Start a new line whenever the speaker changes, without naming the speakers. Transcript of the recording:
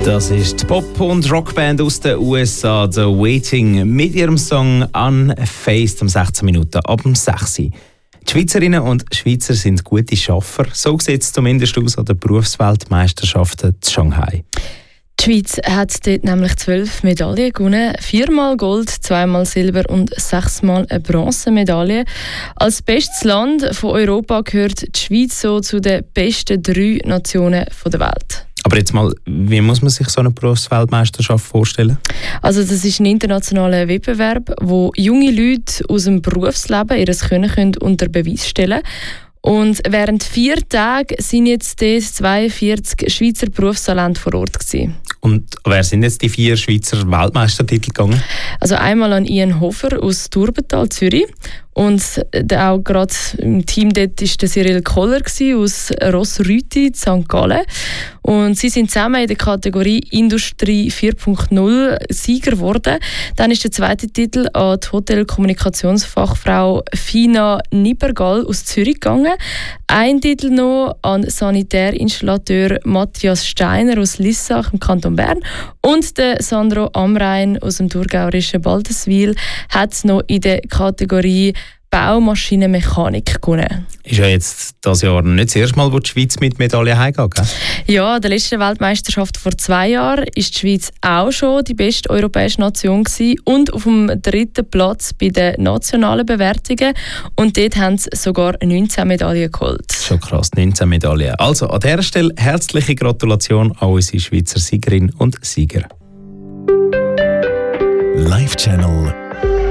Das ist die Pop- und Rockband aus den USA, The Waiting, mit ihrem Song «Unfaced» um 16 Minuten ab dem 6. Die Schweizerinnen und Schweizer sind gute Schaffer. So sieht es zumindest aus an den Berufsweltmeisterschaften in Shanghai.
Die Schweiz hat dort nämlich 12 Medaillen gewonnen. 4-mal Gold, 2-mal Silber und 6-mal eine Bronzemedaille. Als bestes Land von Europa gehört die Schweiz so zu den besten 3 Nationen der Welt.
Aber jetzt mal, wie muss man sich so eine Berufsweltmeisterschaft vorstellen?
Also das ist ein internationaler Wettbewerb, wo junge Leute aus dem Berufsleben ihr Können unter Beweis stellen können. Und während 4 Tagen sind jetzt 42 Schweizer Berufstalente vor Ort gewesen.
Und wer sind jetzt die 4 Schweizer Weltmeistertitel gegangen?
Also einmal an Ian Hofer aus Turbental, Zürich. Und auch gerade im Team dort war der Cyril Koller aus Rossrüti, St. Gallen. Und sie sind zusammen in der Kategorie Industrie 4.0 Sieger geworden. Dann ist der zweite Titel an die Hotelkommunikationsfachfrau Fina Nibergall aus Zürich gegangen. Ein Titel noch an Sanitärinstallateur Matthias Steiner aus Lissach im Kanton Bern. Und der Sandro Amrein aus dem thurgauerischen Baldeswil hat noch in der Kategorie Baumaschinenmechanik gewonnen.
Ist ja jetzt dieses Jahr nicht das erste Mal, wo die Schweiz mit Medaillen heimgeht, gell?
Ja, an der letzten Weltmeisterschaft vor 2 Jahren ist die Schweiz auch schon die beste europäische Nation gewesen und auf dem 3. Platz bei den nationalen Bewertungen. Und dort haben sie sogar 19 Medaillen geholt.
Schon krass, 19 Medaillen. Also an dieser Stelle herzliche Gratulation an unsere Schweizer Siegerinnen und Sieger.
Live Channel